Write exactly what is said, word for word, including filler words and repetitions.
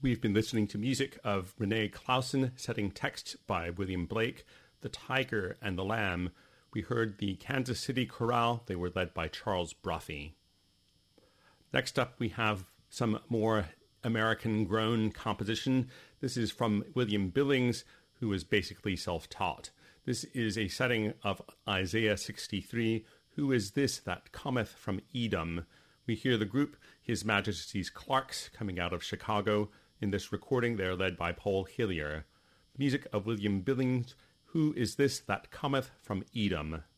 We've been listening to music of René Clausen, setting text by William Blake, The Tiger and the Lamb. We heard the Kansas City Chorale. They were led by Charles Brophy. Next up, we have some more American-grown composition. This is from William Billings, who is basically self-taught. This is a setting of Isaiah sixty-three, Who is this that cometh from Edom? We hear the group His Majesty's Clarks coming out of Chicago. In this recording, they are led by Paul Hillier. Music of William Billings, Who is this that cometh from Edom?